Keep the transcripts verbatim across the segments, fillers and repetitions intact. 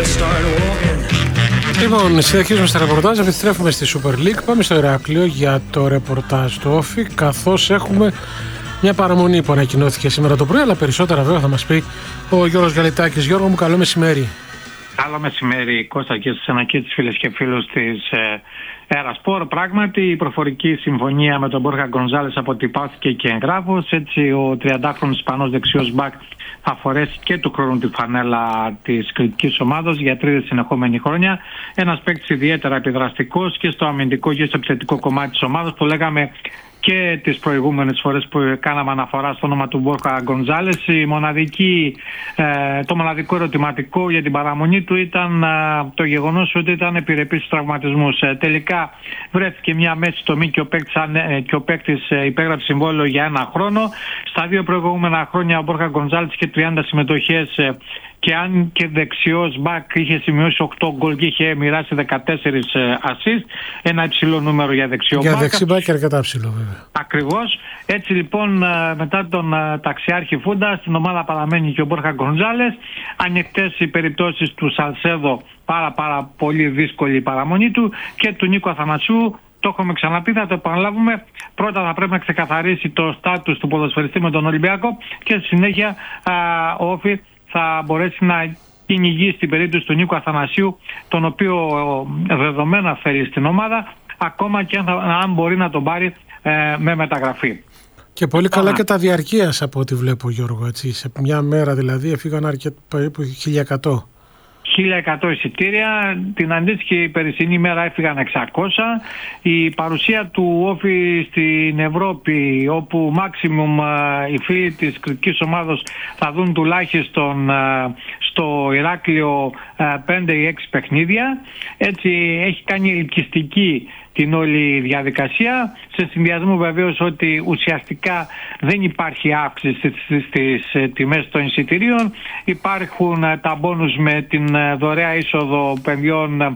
Λοιπόν, συνεχίζουμε στα ρεπορτάζ, επιστρέφουμε στη Super League. Πάμε στο Ηράκλειο για το ρεπορτάζ του Όφη, καθώς έχουμε μια παραμονή που ανακοινώθηκε σήμερα το πρωί, αλλά περισσότερα βέβαια θα μας πει ο Γιώργος Γαλιτάκης. Γιώργο μου, καλό μεσημέρι. Καλό μεσημέρι, Κώστα, και στις ανακοίνωσεις φίλες και φίλους της Ερασπορ. Πράγματι, η προφορική συμφωνία με τον Μπόρχα Γκονζάλες αποτυπώθηκε και εγγράφος. Έτσι, ο τριαντάχρονος Ισπανός δεξιός μπακ θα φορέσει και του χρόνου τη φανέλα της κριτικής ομάδας για τρίτη συνεχόμενη χρόνια. Ένας παίκτης ιδιαίτερα επιδραστικός και στο αμυντικό και στο επιθετικό κομμάτι της ομάδας. Το λέγαμε και τις προηγούμενες φορές που κάναμε αναφορά στο όνομα του Μπόρχα Γκονζάλες. Η μοναδική, ε, το μοναδικό ερωτηματικό για την παραμονή του ήταν ε, το γεγονός ότι ήταν επιρρεπής στους τραυματισμούς. Ε, τελικά βρέθηκε μια μέση τομή και ο παίκτης, ε, και ο παίκτης ε, υπέγραψε συμβόλαιο για ένα χρόνο. Στα δύο προηγούμενα χρόνια ο Μπόρχα Γκονζάλες είχε τριάντα συμμετοχές ε, και αν και δεξιός μπακ είχε σημειώσει οκτώ γκολ και είχε μοιράσει δεκατέσσερα assist, ένα υψηλό νούμερο για δεξιό μπακ. Για δεξί μπακ και αρκετά ψηλό βέβαια. Ακριβώς. Έτσι λοιπόν, μετά τον ταξιάρχη Φούντα, στην ομάδα παραμένει και ο Μπόρχα Γκονζάλες. Ανοιχτές οι περιπτώσεις του Σαλσέδο, πάρα πάρα πολύ δύσκολη η παραμονή του, και του Νίκου Αθανασιού. Το έχουμε ξαναπεί, θα το επαναλάβουμε. Πρώτα θα πρέπει να ξεκαθαρίσει το στάτους του ποδοσφαιριστή με τον Ολυμπιακό και στη συνέχεια α, ο Όφη θα μπορέσει να κυνηγεί στην περίπτωση του Νίκου Αθανασίου, τον οποίο δεδομένα φέρει στην ομάδα, ακόμα και αν, θα, αν μπορεί να τον πάρει ε, με μεταγραφή. Και πολύ καλά Άρα. Και τα διαρκείας από ό,τι βλέπω, Γιώργο, έτσι. Σε μια μέρα δηλαδή έφυγαν αρκετά, περίπου χίλια εκατό. χίλια εκατό εισιτήρια, την αντίστοιχη περσινή μέρα έφυγαν εξακόσια. Η παρουσία του Όφη στην Ευρώπη, όπου maximum οι φίλοι της κριτικής ομάδος θα δουν τουλάχιστον στο Ηράκλειο πέντε ή έξι παιχνίδια, έτσι έχει κάνει ελκυστική την όλη διαδικασία, σε συνδυασμό βεβαίως ότι ουσιαστικά δεν υπάρχει αύξηση στις τιμές των εισιτηρίων. Υπάρχουν τα μπόνους με την δωρεά είσοδο παιδιών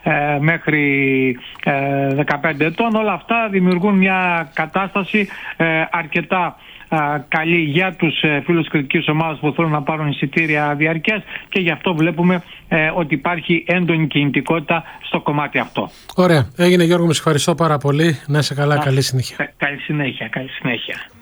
μέχρι δεκαπέντε ετών. Όλα αυτά δημιουργούν μια κατάσταση αρκετά καλή για τους φίλους της κριτικής ομάδας που θέλουν να πάρουν εισιτήρια διαρκείας, και γι' αυτό βλέπουμε ε, ότι υπάρχει έντονη κινητικότητα στο κομμάτι αυτό. Ωραία. Έγινε, Γιώργο, με ευχαριστώ πάρα πολύ. Να είσαι καλά. Καλή συνέχεια. Καλή συνέχεια. Καλή συνέχεια.